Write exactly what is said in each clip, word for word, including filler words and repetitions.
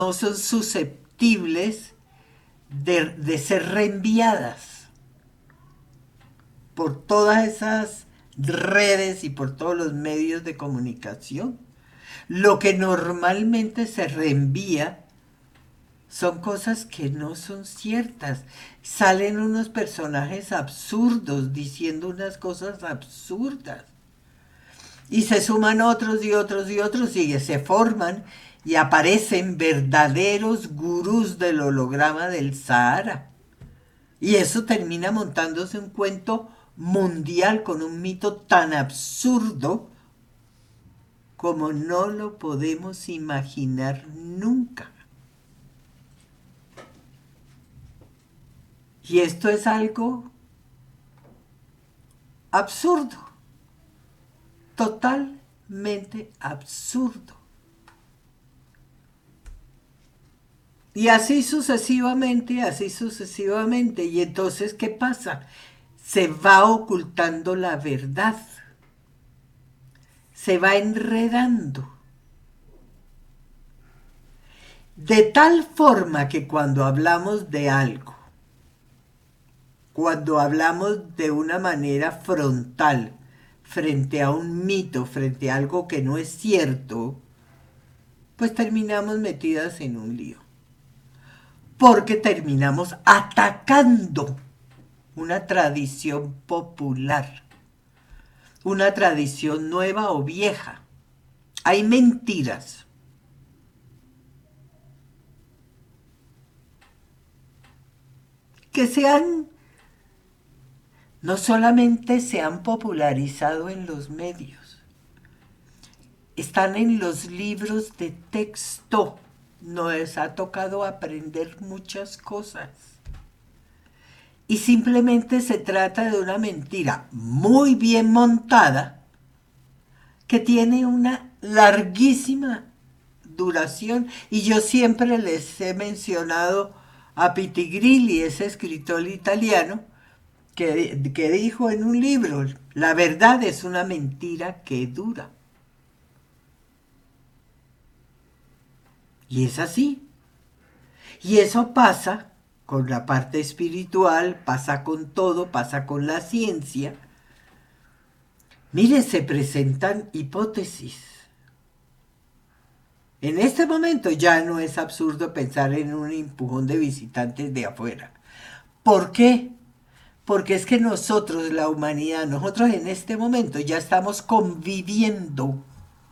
no son susceptibles de, de ser reenviadas por todas esas redes y por todos los medios de comunicación. Lo que normalmente se reenvía son cosas que no son ciertas. Salen unos personajes absurdos diciendo unas cosas absurdas. Y se suman otros y otros y otros y se forman y aparecen verdaderos gurús del holograma del Sahara. Y eso termina montándose un cuento mundial con un mito tan absurdo como no lo podemos imaginar nunca. Y esto es algo absurdo, totalmente absurdo. Y así sucesivamente, así sucesivamente. Y entonces, ¿qué pasa? Se va ocultando la verdad. Se va enredando. De tal forma que cuando hablamos de algo, cuando hablamos de una manera frontal, frente a un mito, frente a algo que no es cierto, pues terminamos metidas en un lío. Porque terminamos atacando una tradición popular, una tradición nueva o vieja. Hay mentiras que se han, no solamente se han popularizado en los medios, están en los libros de texto. Nos ha tocado aprender muchas cosas. Y simplemente se trata de una mentira muy bien montada que tiene una larguísima duración. Y yo siempre les he mencionado a Pitigrilli, ese escritor italiano, que, que dijo en un libro, la verdad es una mentira que dura. Y es así. Y eso pasa con la parte espiritual, pasa con todo, pasa con la ciencia. Mire, se presentan hipótesis. En este momento ya no es absurdo pensar en un empujón de visitantes de afuera. ¿Por qué? Porque es que nosotros, la humanidad, nosotros en este momento ya estamos conviviendo,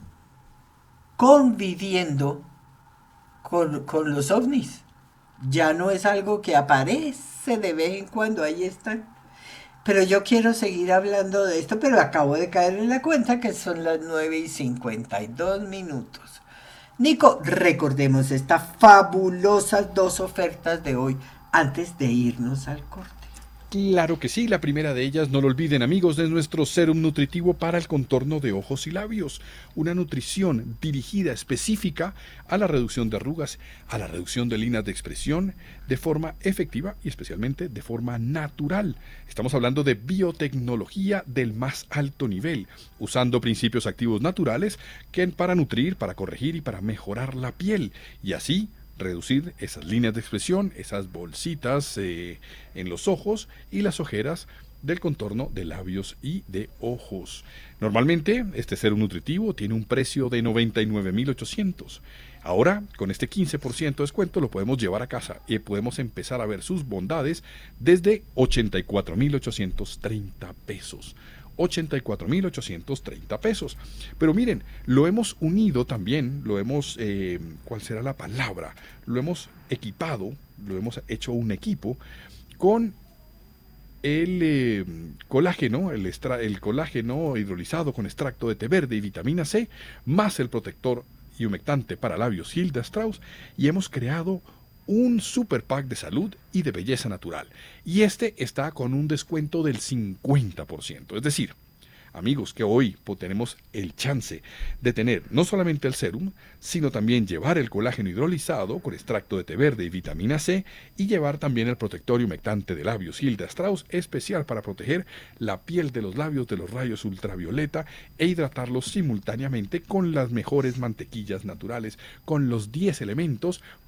conviviendo con, con los ovnis. Ya no es algo que aparece de vez en cuando, ahí están. Pero yo quiero seguir hablando de esto, pero acabo de caer en la cuenta que son las nueve y cincuenta y dos minutos. Nico, recordemos estas fabulosas dos ofertas de hoy antes de irnos al corte. Claro que sí, la primera de ellas, no lo olviden amigos, es nuestro serum nutritivo para el contorno de ojos y labios. Una nutrición dirigida específica a la reducción de arrugas, a la reducción de líneas de expresión, de forma efectiva y especialmente de forma natural. Estamos hablando de biotecnología del más alto nivel, usando principios activos naturales que para nutrir, para corregir y para mejorar la piel. Y así reducir esas líneas de expresión, esas bolsitas eh, en los ojos y las ojeras del contorno de labios y de ojos. Normalmente este serum nutritivo tiene un precio de noventa y nueve mil ochocientos. Ahora, con este quince por ciento de descuento lo podemos llevar a casa y podemos empezar a ver sus bondades desde ochenta y cuatro mil ochocientos treinta pesos. ochenta y cuatro mil ochocientos treinta pesos. Pero miren, lo hemos unido también, lo hemos, eh, ¿cuál será la palabra? Lo hemos equipado, lo hemos hecho un equipo con el eh, colágeno, el, extra, el colágeno hidrolizado con extracto de té verde y vitamina C, más el protector y humectante para labios Hilda Strauss, y hemos creado un super pack de salud y de belleza natural. Y este está con un descuento del cincuenta por ciento. Es decir, Amigos, que hoy pues, tenemos el chance de tener no solamente el serum, sino también llevar el colágeno hidrolizado con extracto de té verde y vitamina C y llevar también el protector humectante de labios Hilda Strauss, especial para proteger la piel de los labios de los rayos ultravioleta e hidratarlos simultáneamente con las mejores mantequillas naturales, con los diez elementos